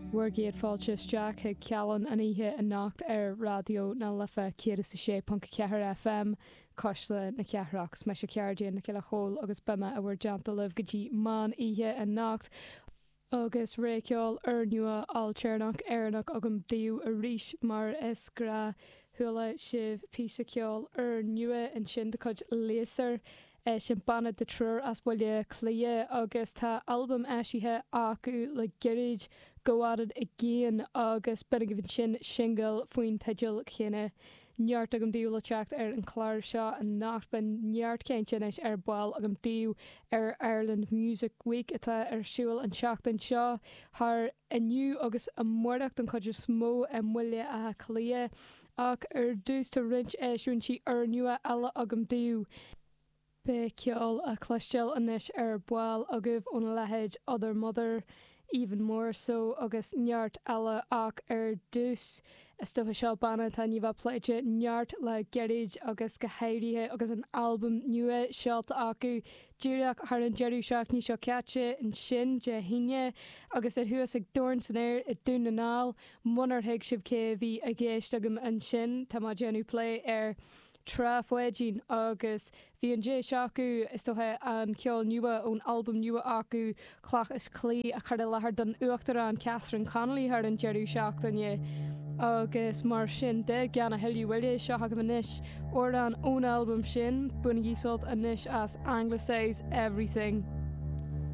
Wargéad fáiltes Jack ag cealan an ihe a nacht radio na lefa 96.4 FM cosla na cearachs me se ceardéan na ciile hól agus bema a bhar deanta leh gotí man ihe a nacht agus réceol nua altéirnach airnach agam díú a ríis mar is gra thula sibh písaceol nua an sin de chud léasar sin banad de trúr as bhfuile clia agus tá albumm eisithe acu le geirid gohadad i ggéan agus bena go bhíonn sin single faoin teideal chéine. Neart agam díú le teacht an chláir seo an nacht ben neart céint sin is buil agam díú Ireland Music Week atá siúil an seachtain seo th iniu agus a mórdacht an chuidir smó mhuiile a clia ach dús tá rint éisiún si nua eile agam díú. Be ceol a clúisteil inis buil agah ón lehéid other mother even more so agus neart eile ach dús stocha seo banna tá níomh pleide neart le geirid agus go héirithe agus an albumm nua sealta acu díreach th an jeirú seach ní seo ceate an sin de hine agus thuas ag dorn san air i dún na nál munar theag sibh cé bhí a ggéist agam an sin tá má genú play Trafuidín agus bhí an dé seacu is tothe an ceol nua ón albumm nua acu clach is clí a chuir lethar don uachtarrán Catherine Connolly th an jeirú seachtainne agus mar sin de gan a heilúhile seo go bhanis ó an ón albumm sin buna díosáilt anis as Anglicize Everything.